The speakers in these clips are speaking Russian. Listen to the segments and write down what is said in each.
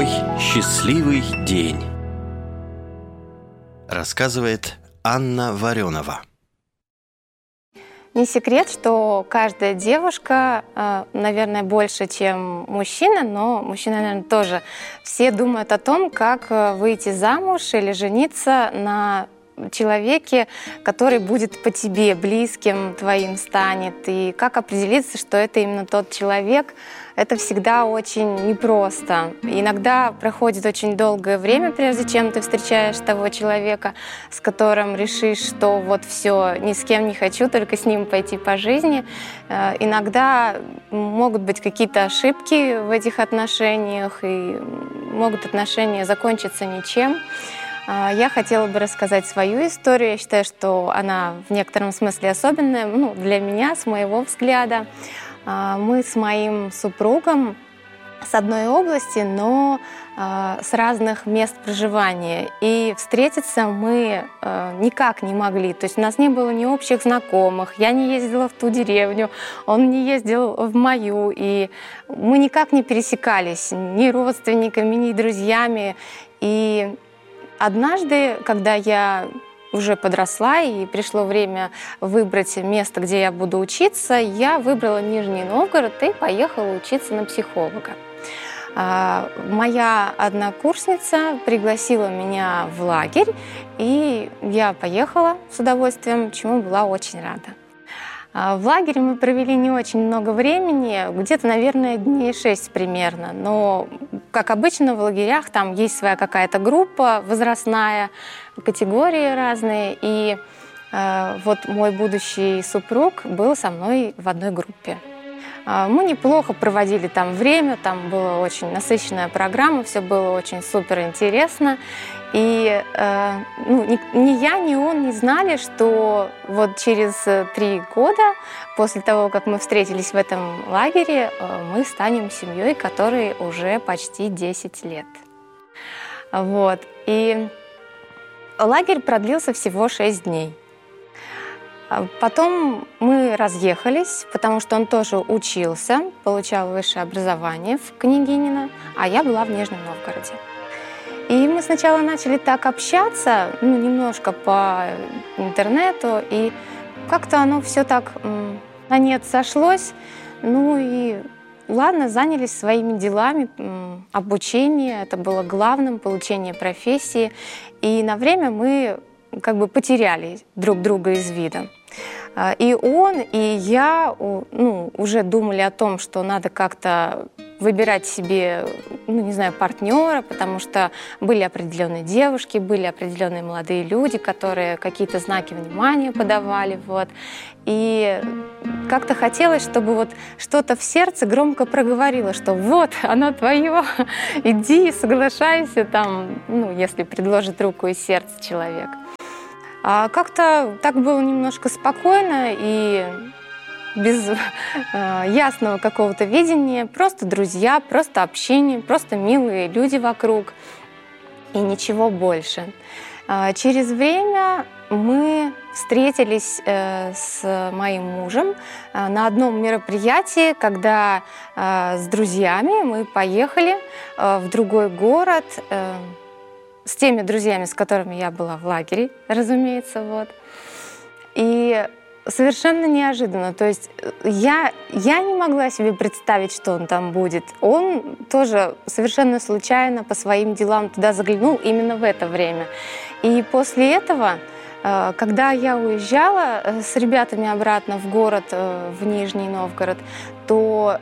Твой счастливый день. Рассказывает Анна Варенова. Не секрет, что каждая девушка, наверное, больше, чем мужчина, но мужчина, наверное, тоже. Все думают о том, как выйти замуж или жениться на человеке, который будет по тебе, близким твоим станет. И как определиться, что это именно тот человек, это всегда очень непросто. Иногда проходит очень долгое время, прежде чем ты встречаешь того человека, с которым решишь, что вот все, ни с кем не хочу, только с ним пойти по жизни. Иногда могут быть какие-то ошибки в этих отношениях, и могут отношения закончиться ничем. Я хотела бы рассказать свою историю. Я считаю, что она в некотором смысле особенная, для меня, с моего взгляда. Мы с моим супругом с одной области, но с разных мест проживания. И встретиться мы никак не могли. То есть у нас не было ни общих знакомых, я не ездила в ту деревню, он не ездил в мою. И мы никак не пересекались ни родственниками, ни друзьями. И однажды, когда я уже подросла и пришло время выбрать место, где я буду учиться, я выбрала Нижний Новгород и поехала учиться на психолога. Моя однокурсница пригласила меня в лагерь, и я поехала с удовольствием, чему была очень рада. В лагере мы провели не очень много времени, где-то, наверное, дней 6 примерно. Но, как обычно, в лагерях там есть своя какая-то группа возрастная, категории разные. И вот мой будущий супруг был со мной в одной группе. Мы неплохо проводили там время, там была очень насыщенная программа, все было очень супер интересно. И ни я, ни он не знали, что вот через 3 года после того, как мы встретились в этом лагере, мы станем семьей, которой уже почти 10 лет. Вот. И лагерь продлился всего 6 дней. Потом мы разъехались, потому что он тоже учился, получал высшее образование в Княгинино, а я была в Нижнем Новгороде. И мы сначала начали так общаться, немножко по интернету, и как-то оно все так на нет сошлось. И ладно, занялись своими делами, обучение, это было главным, получение профессии. И на время мы как бы потеряли друг друга из вида. И он, и я уже думали о том, что надо как-то выбирать себе, партнера, потому что были определенные девушки, были определенные молодые люди, которые какие-то знаки внимания подавали. Вот. И как-то хотелось, чтобы вот что-то в сердце громко проговорило, что вот, оно твое, иди, соглашайся, если предложит руку и сердце человек. А как-то так было немножко спокойно и без ясного какого-то видения, просто друзья, просто общение, просто милые люди вокруг и ничего больше. Через время мы встретились с моим мужем на одном мероприятии, когда с друзьями мы поехали в другой город, с теми друзьями, с которыми я была в лагере, разумеется. Вот. И совершенно неожиданно. То есть я не могла себе представить, что он там будет. Он тоже совершенно случайно по своим делам туда заглянул именно в это время. И после этого, когда я уезжала с ребятами обратно в город, в Нижний Новгород, то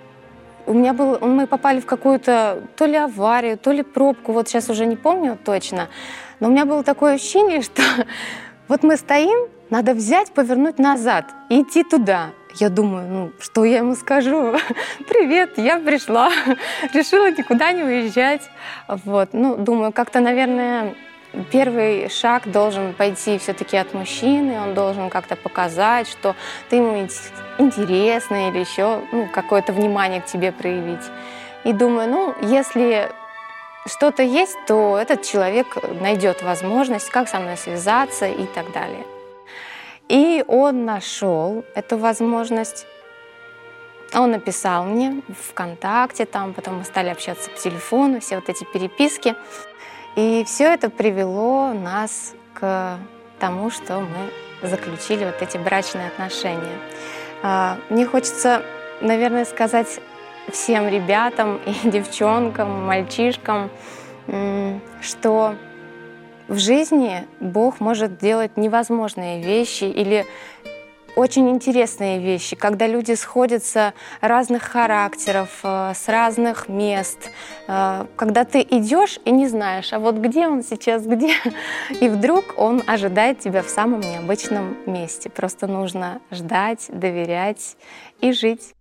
мы попали в какую-то то ли аварию, то ли пробку, вот сейчас уже не помню точно, но у меня было такое ощущение, что вот мы стоим, надо взять, повернуть назад и идти туда. Я думаю, что я ему скажу? Привет, я пришла, решила никуда не уезжать. Вот. Думаю, как-то, наверное, первый шаг должен пойти все-таки от мужчины, он должен как-то показать, что ты ему интересна или еще какое-то внимание к тебе проявить. И думаю, если что-то есть, то этот человек найдет возможность, как со мной связаться и так далее. И он нашел эту возможность. Он написал мне в ВКонтакте, потом мы стали общаться по телефону, все вот эти переписки. И все это привело нас к тому, что мы заключили вот эти брачные отношения. Мне хочется, наверное, сказать всем ребятам и девчонкам, мальчишкам, что в жизни Бог может делать невозможные вещи или очень интересные вещи, когда люди сходятся разных характеров, с разных мест, когда ты идешь и не знаешь, а вот где он сейчас, где, и вдруг он ожидает тебя в самом необычном месте. Просто нужно ждать, доверять и жить.